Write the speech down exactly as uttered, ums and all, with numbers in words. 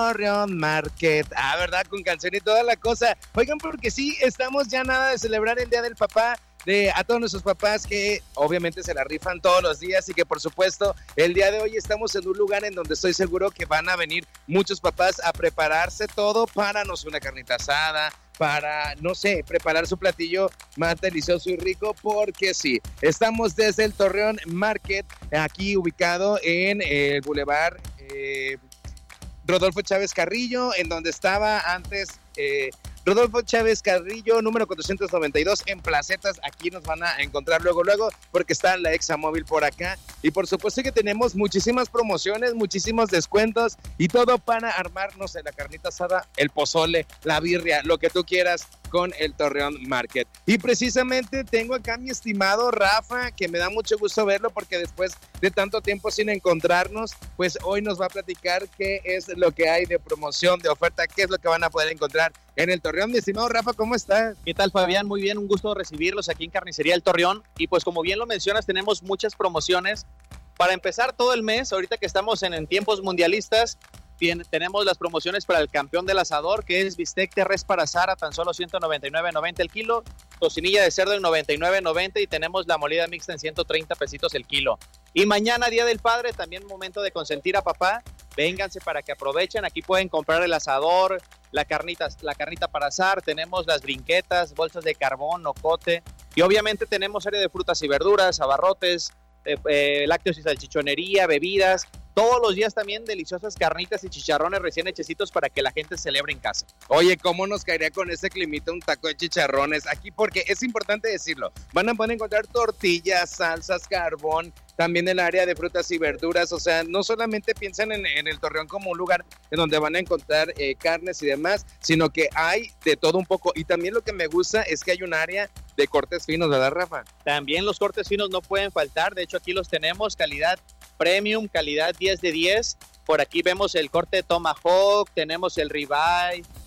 Torreón Market. Ah, ¿verdad? Con canción y toda la cosa. Oigan, porque sí, estamos ya nada de celebrar el Día del Papá. De a todos nuestros papás que obviamente se la rifan todos los días y que por supuesto el día de hoy estamos en un lugar en donde estoy seguro que van a venir muchos papás a prepararse todo para, no sé, una carnita asada, para, no sé, preparar su platillo más delicioso y rico, porque sí, estamos desde el Torreón Market, aquí ubicado en el Boulevard eh, Rodolfo Chávez Carrillo, en donde estaba antes eh, Rodolfo Chávez Carrillo, número cuatrocientos noventa y dos, en Placetas. Aquí nos van a encontrar luego, luego, porque está la Examóvil por acá. Y por supuesto que tenemos muchísimas promociones, muchísimos descuentos y todo para armarnos en la carnita asada, el pozole, la birria, lo que tú quieras con el Torreón Market. Y precisamente tengo acá a mi estimado Rafa, que me da mucho gusto verlo porque después de tanto tiempo sin encontrarnos, pues hoy nos va a platicar qué es lo que hay de promoción, de oferta, qué es lo que van a poder encontrar en el Torreón. Mi estimado Rafa, ¿cómo estás? ¿Qué tal, Fabián? Muy bien, un gusto recibirlos aquí en Carnicería El Torreón. Y pues como bien lo mencionas, tenemos muchas promociones. Para empezar todo el mes, ahorita que estamos en, en tiempos mundialistas, bien, tenemos las promociones para el campeón del asador, que es bistec de res para asar a tan solo ciento noventa y nueve noventa el kilo, tocinilla de cerdo en noventa y nueve noventa y tenemos la molida mixta en ciento treinta pesitos el kilo. Y mañana, Día del Padre, también momento de consentir a papá. Vénganse para que aprovechen. Aquí pueden comprar el asador, la carnita, la carnita para asar, tenemos las brinquetas, bolsas de carbón, ocote, y obviamente tenemos área de frutas y verduras, abarrotes, eh, eh, lácteos y salchichonería, bebidas. Todos los días también deliciosas carnitas y chicharrones recién hechecitos para que la gente celebre en casa. Oye, ¿cómo nos caería con ese climita un taco de chicharrones? Aquí, porque es importante decirlo, van a poder encontrar tortillas, salsas, carbón, también el área de frutas y verduras. O sea, no solamente piensan en, en el Torreón como un lugar en donde van a encontrar eh, carnes y demás, sino que hay de todo un poco. Y también lo que me gusta es que hay un área de cortes finos, ¿verdad, Rafa? También los cortes finos no pueden faltar. De hecho, aquí los tenemos, calidad premium, calidad diez de diez. Por aquí vemos el corte de tomahawk, tenemos el ribeye,